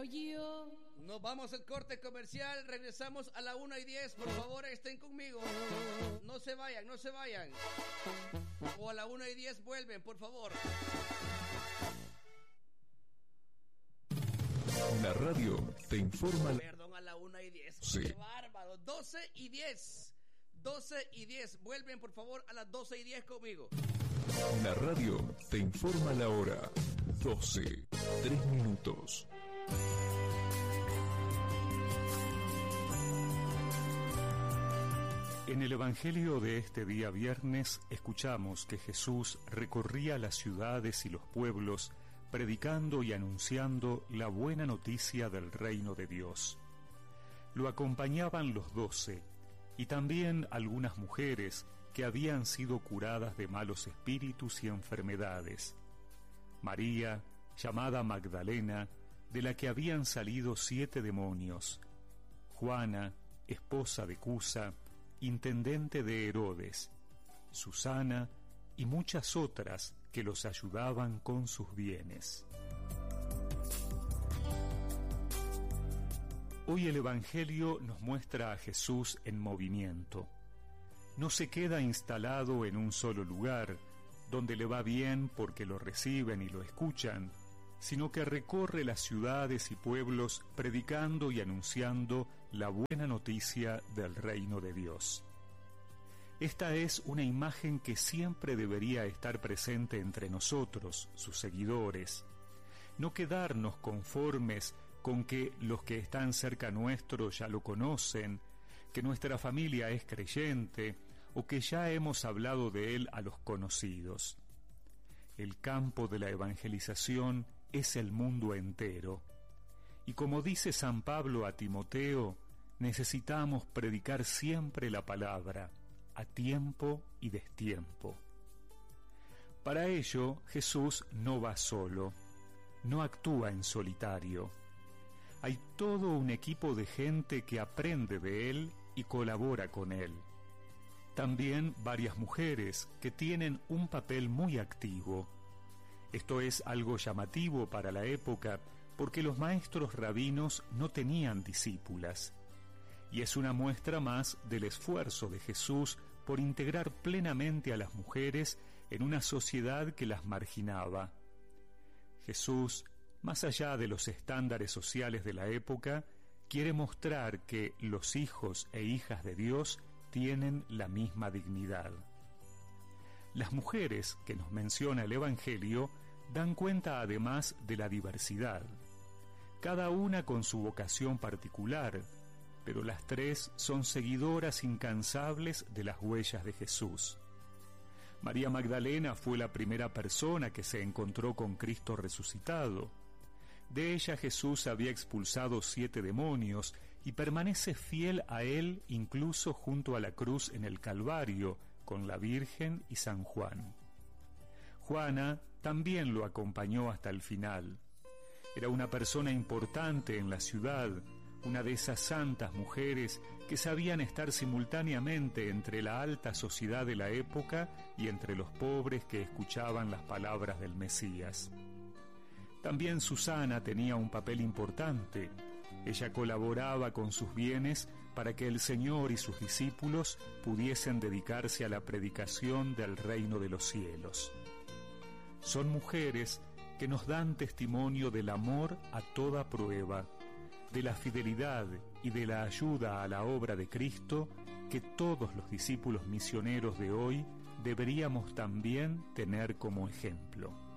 yo. Nos vamos al corte comercial, regresamos a la 1:10, por favor estén conmigo. No se vayan, no se vayan. O a la 1:10 vuelven, por favor. La radio te informa. Perdón, a la 1:10. Sí. Qué bárbaro. 12:10. 12:10. Vuelven, por favor, a las 12:10 conmigo. La radio te informa la hora. 12, 3 minutos. En el Evangelio de este día viernes escuchamos que Jesús recorría las ciudades y los pueblos predicando y anunciando la buena noticia del reino de Dios. Lo acompañaban los 12 y también algunas mujeres que habían sido curadas de malos espíritus y enfermedades. María, llamada Magdalena, de la que habían salido 7 demonios. Juana, esposa de Cusa, intendente de Herodes. Susana y muchas otras que los ayudaban con sus bienes. Hoy el Evangelio nos muestra a Jesús en movimiento. No se queda instalado en un solo lugar, donde le va bien porque lo reciben y lo escuchan, sino que recorre las ciudades y pueblos predicando y anunciando la buena noticia del reino de Dios. Esta es una imagen que siempre debería estar presente entre nosotros, sus seguidores. No quedarnos conformes con que los que están cerca nuestro ya lo conocen, que nuestra familia es creyente o que ya hemos hablado de él a los conocidos. El campo de la evangelización es el mundo entero. Y como dice San Pablo a Timoteo, necesitamos predicar siempre la palabra, a tiempo y destiempo. Para ello, Jesús no va solo, no actúa en solitario. Hay todo un equipo de gente que aprende de él y colabora con él. También varias mujeres que tienen un papel muy activo. Esto es algo llamativo para la época porque los maestros rabinos no tenían discípulas. Y es una muestra más del esfuerzo de Jesús por integrar plenamente a las mujeres en una sociedad que las marginaba. Jesús, más allá de los estándares sociales de la época, quiere mostrar que los hijos e hijas de Dios tienen la misma dignidad. Las mujeres que nos menciona el Evangelio dan cuenta además de la diversidad, cada una con su vocación particular, pero las 3 son seguidoras incansables de las huellas de Jesús. María Magdalena fue la primera persona que se encontró con Cristo resucitado. De ella Jesús había expulsado 7 demonios y permanece fiel a él incluso junto a la cruz en el Calvario, con la Virgen y San Juan. Juana también lo acompañó hasta el final. Era una persona importante en la ciudad, una de esas santas mujeres que sabían estar simultáneamente entre la alta sociedad de la época y entre los pobres que escuchaban las palabras del Mesías. También Susana tenía un papel importante. Ella colaboraba con sus bienes para que el Señor y sus discípulos pudiesen dedicarse a la predicación del reino de los cielos. Son mujeres que nos dan testimonio del amor a toda prueba, de la fidelidad y de la ayuda a la obra de Cristo que todos los discípulos misioneros de hoy deberíamos también tener como ejemplo.